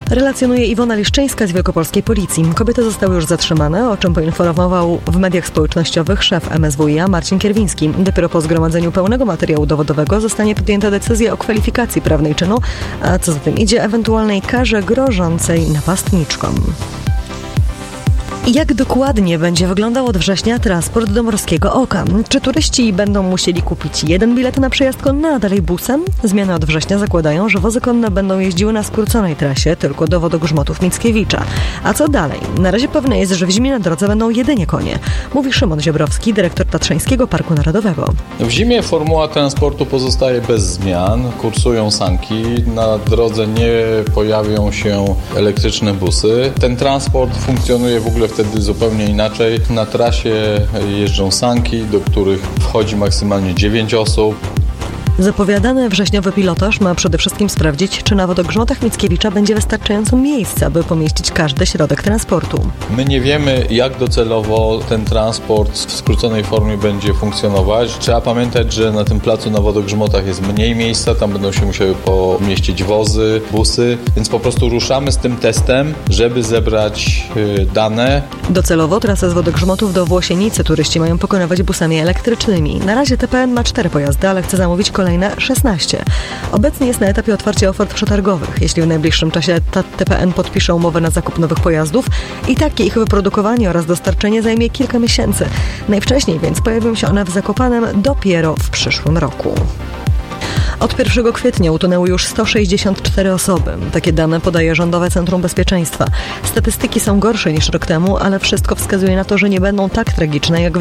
Relacjonuje Iwona Liszczyńska z Wielkopolskiej Policji. Kobiety zostały już zatrzymane, o czym poinformował w mediach społecznościowych szef MSWiA Marcin Kierwiński. Dopiero po zgromadzeniu pełnego materiału dowodowego zostanie podjęta decyzja o kwalifikacji prawnej czynu, a co za tym idzie, ewentualnej karze grożącej napastniczkom. Jak dokładnie będzie wyglądał od września transport do Morskiego Oka? Czy turyści będą musieli kupić jeden bilet na przejazd konny, a dalej busem? Zmiany od września zakładają, że wozy konne będą jeździły na skróconej trasie tylko do Wodogrzmotów Mickiewicza. A co dalej? Na razie pewne jest, że w zimie na drodze będą jedynie konie, mówi Szymon Ziobrowski, dyrektor Tatrzańskiego Parku Narodowego. W zimie formuła transportu pozostaje bez zmian. Kursują sanki. Na drodze nie pojawią się elektryczne busy. Ten transport funkcjonuje w ogóle wtedy zupełnie inaczej. Na trasie jeżdżą sanki, do których wchodzi maksymalnie 9 osób. Zapowiadany wrześniowy pilotaż ma przede wszystkim sprawdzić, czy na Wodogrzmotach Mickiewicza będzie wystarczająco miejsca, aby pomieścić każdy środek transportu. My nie wiemy, jak docelowo ten transport w skróconej formie będzie funkcjonować. Trzeba pamiętać, że na tym placu na Wodogrzmotach jest mniej miejsca, tam będą się musiały pomieścić wozy, busy, więc po prostu ruszamy z tym testem, żeby zebrać dane. Docelowo trasę z Wodogrzmotów do Włosienicy turyści mają pokonywać busami elektrycznymi. Na razie TPN ma 4 pojazdy, ale chce zamówić kolejne 16. Obecnie jest na etapie otwarcia ofert przetargowych. Jeśli w najbliższym czasie TPN podpisze umowę na zakup nowych pojazdów, i takie ich wyprodukowanie oraz dostarczenie zajmie kilka miesięcy. Najwcześniej więc pojawią się one w Zakopanem dopiero w przyszłym roku. Od 1 kwietnia utonęły już 164 osoby. Takie dane podaje Rządowe Centrum Bezpieczeństwa. Statystyki są gorsze niż rok temu, ale wszystko wskazuje na to, że nie będą tak tragiczne jak w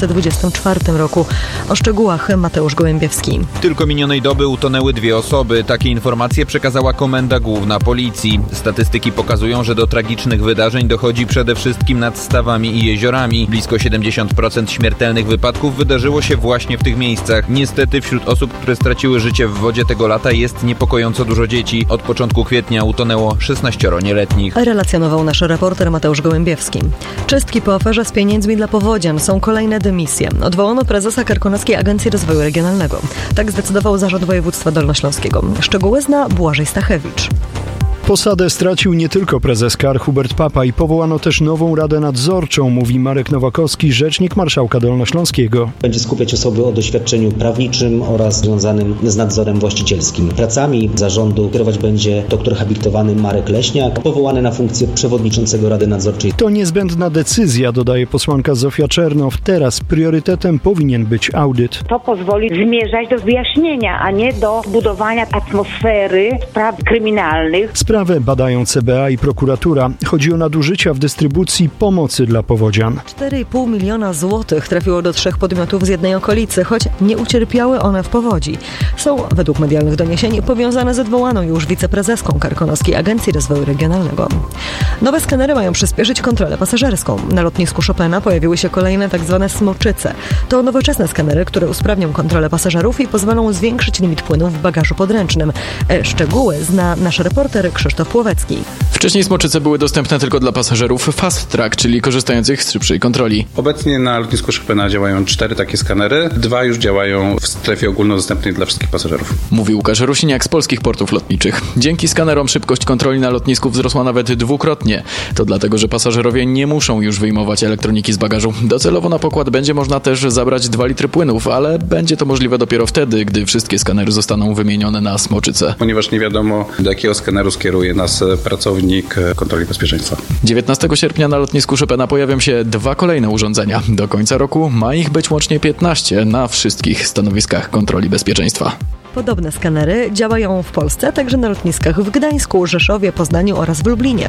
2024 roku. O szczegółach Mateusz Gołębiewski. Tylko minionej doby utonęły 2 osoby. Takie informacje przekazała Komenda Główna Policji. Statystyki pokazują, że do tragicznych wydarzeń dochodzi przede wszystkim nad stawami i jeziorami. Blisko 70% śmiertelnych wypadków wydarzyło się właśnie w tych miejscach. Niestety wśród osób, które straciły życie w wodzie tego lata, jest niepokojąco dużo dzieci. Od początku kwietnia utonęło 16 nieletnich. Relacjonował nasz reporter Mateusz Gołębiewski. Czystki po aferze z pieniędzmi dla powodzian. Są kolejne dymisje. Odwołano prezesa Karkonoskiej Agencji Rozwoju Regionalnego. Tak zdecydował Zarząd Województwa Dolnośląskiego. Szczegóły zna Błażej Stachewicz. Posadę stracił nie tylko prezes KAR Hubert Papaj, powołano też nową Radę Nadzorczą, mówi Marek Nowakowski, rzecznik marszałka Dolnośląskiego. Będzie skupiać osoby o doświadczeniu prawniczym oraz związanym z nadzorem właścicielskim. Pracami zarządu kierować będzie doktor habilitowany Marek Leśniak, powołany na funkcję przewodniczącego Rady Nadzorczej. To niezbędna decyzja, dodaje posłanka Zofia Czernow. Teraz priorytetem powinien być audyt. To pozwoli zmierzać do wyjaśnienia, a nie do budowania atmosfery spraw kryminalnych. Sprawę badają CBA i prokuratura. Chodzi o nadużycia w dystrybucji pomocy dla powodzian. 4,5 miliona złotych trafiło do 3 podmiotów z jednej okolicy, choć nie ucierpiały one w powodzi. Są, według medialnych doniesień, powiązane z odwołaną już wiceprezeską Karkonoskiej Agencji Rozwoju Regionalnego. Nowe skanery mają przyspieszyć kontrolę pasażerską. Na lotnisku Chopina pojawiły się kolejne tzw. smoczyce. To nowoczesne skanery, które usprawnią kontrolę pasażerów i pozwolą zwiększyć limit płynów w bagażu podręcznym. Szczegóły zna nasz reporter Krzysztof Płowecki. Wcześniej smoczyce były dostępne tylko dla pasażerów fast track, czyli korzystających z szybszej kontroli. Obecnie na lotnisku Chopina działają 4 takie skanery, 2 już działają w strefie ogólnodostępnej dla wszystkich pasażerów. Mówi Łukasz Rusiniak z Polskich Portów Lotniczych. Dzięki skanerom szybkość kontroli na lotnisku wzrosła nawet 2-krotnie. To dlatego, że pasażerowie nie muszą już wyjmować elektroniki z bagażu. Docelowo na pokład będzie można też zabrać 2 litry płynów, ale będzie to możliwe dopiero wtedy, gdy wszystkie skanery zostaną wymienione na smoczyce. Ponieważ nie wiadomo, do jakiego skaneru skieruje nas pracownik kontroli bezpieczeństwa. 19 sierpnia na lotnisku Chopina pojawią się 2 kolejne urządzenia. Do końca roku ma ich być łącznie 15 na wszystkich stanowiskach kontroli bezpieczeństwa. Podobne skanery działają w Polsce, a także na lotniskach w Gdańsku, Rzeszowie, Poznaniu oraz w Lublinie.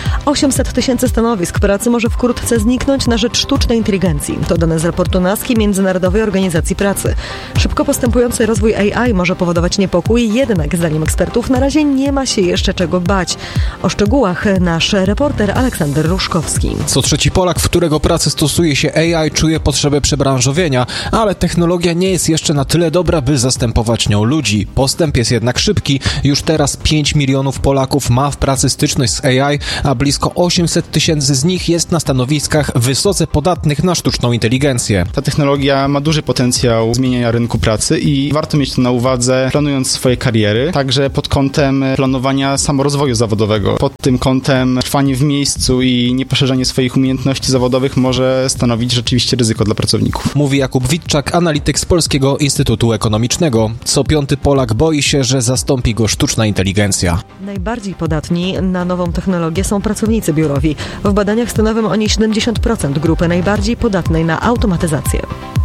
800 000 stanowisk pracy może wkrótce zniknąć na rzecz sztucznej inteligencji. To dane z raportu NASKI, Międzynarodowej Organizacji Pracy. Szybko postępujący rozwój AI może powodować niepokój, jednak zdaniem ekspertów na razie nie ma się jeszcze czego bać. O szczegółach nasz reporter Aleksander Ruszkowski. Co trzeci Polak, w którego pracy stosuje się AI, czuje potrzebę przebranżowienia, ale technologia nie jest jeszcze na tyle dobra, by zastępować nią ludzi. Postęp jest jednak szybki. Już teraz 5 milionów Polaków ma w pracy styczność z AI, a blisko 800 tysięcy z nich jest na stanowiskach wysoce podatnych na sztuczną inteligencję. Ta technologia ma duży potencjał zmieniania rynku pracy i warto mieć to na uwadze, planując swoje kariery, także pod kątem planowania samorozwoju zawodowego. Pod tym kątem trwanie w miejscu i nieposzerzanie swoich umiejętności zawodowych może stanowić rzeczywiście ryzyko dla pracowników. Mówi Jakub Witczak, analityk z Polskiego Instytutu Ekonomicznego. Co 5. Polak boi się, że zastąpi go sztuczna inteligencja. Najbardziej podatni na nową technologię są pracownicy biurowi. W badaniach stanowią oni 70% grupy najbardziej podatnej na automatyzację.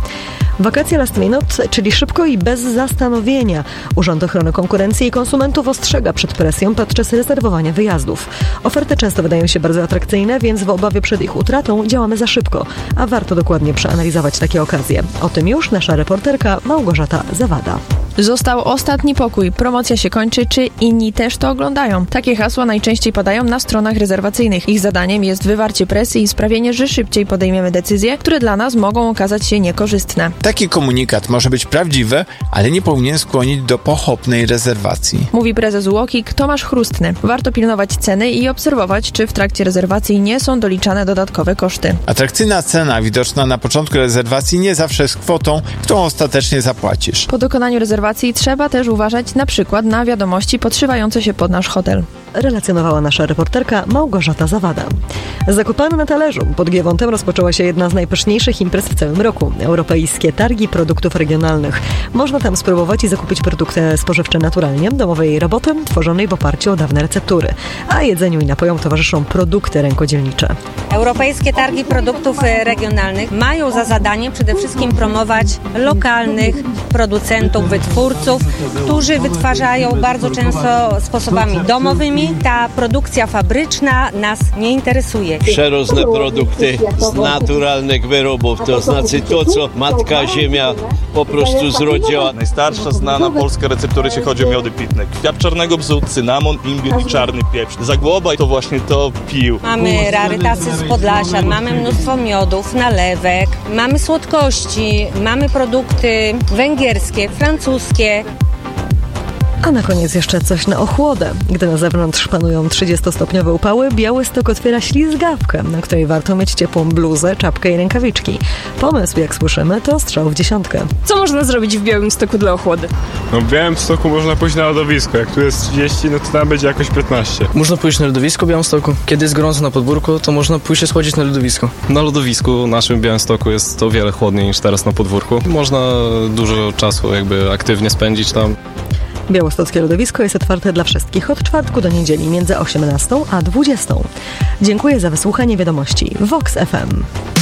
Wakacje last minute, czyli szybko i bez zastanowienia. Urząd Ochrony Konkurencji i Konsumentów ostrzega przed presją podczas rezerwowania wyjazdów. Oferty często wydają się bardzo atrakcyjne, więc w obawie przed ich utratą działamy za szybko, a warto dokładnie przeanalizować takie okazje. O tym już nasza reporterka Małgorzata Zawada. Został ostatni pokój, promocja się kończy, czy inni też to oglądają? Takie hasła najczęściej padają na stronach rezerwacyjnych. Ich zadaniem jest wywarcie presji i sprawienie, że szybciej podejmiemy decyzje, które dla nas mogą okazać się niekorzystne. Taki komunikat może być prawdziwy, ale nie powinien skłonić do pochopnej rezerwacji. Mówi prezes UOKiK Tomasz Chrustny. Warto pilnować ceny i obserwować, czy w trakcie rezerwacji nie są doliczane dodatkowe koszty. Atrakcyjna cena widoczna na początku rezerwacji nie zawsze jest kwotą, którą ostatecznie zapłacisz. Po dokonaniu rezerwacji trzeba też uważać na przykład na wiadomości podszywające się pod nasz hotel. Relacjonowała nasza reporterka Małgorzata Zawada. Zakopane na talerzu. Pod Giewontem rozpoczęła się jedna z najpyszniejszych imprez w całym roku. Europejskie targi produktów regionalnych. Można tam spróbować i zakupić produkty spożywcze naturalnie, domowej roboty, tworzonej w oparciu o dawne receptury. A jedzeniu i napojom towarzyszą produkty rękodzielnicze. Europejskie targi produktów regionalnych mają za zadanie przede wszystkim promować lokalnych producentów, wytwórców, którzy wytwarzają bardzo często sposobami domowymi. Ta produkcja fabryczna nas nie interesuje. Przeróżne produkty z naturalnych wyrobów, to znaczy to, co matka ziemia po prostu zrodziła. Najstarsza znana polska receptura, jeśli chodzi o miody pitne. Kwiat czarnego bzu, cynamon, imbier i czarny pieprz. Zagłoba to właśnie to pił. Mamy rarytasy z Podlasia, mamy mnóstwo miodów, nalewek, mamy słodkości, mamy produkty węgierskie, francuskie. A na koniec jeszcze coś na ochłodę. Gdy na zewnątrz panują 30-stopniowe upały, Białystok otwiera ślizgawkę, na której warto mieć ciepłą bluzę, czapkę i rękawiczki. Pomysł, jak słyszymy, to strzał w dziesiątkę. Co można zrobić w Białymstoku dla ochłody? No w Białymstoku można pójść na lodowisko. Jak tu jest 30, no to tam będzie jakoś 15. Można pójść na lodowisko w Białymstoku. Kiedy jest gorąco na podwórku, to można pójść się schłodzić na lodowisko. Na lodowisku naszym w Białymstoku jest o wiele chłodniej niż teraz na podwórku. Można dużo czasu jakby aktywnie spędzić tam. Białostockie lodowisko jest otwarte dla wszystkich od czwartku do niedzieli między 18 a 20. Dziękuję za wysłuchanie wiadomości Vox FM.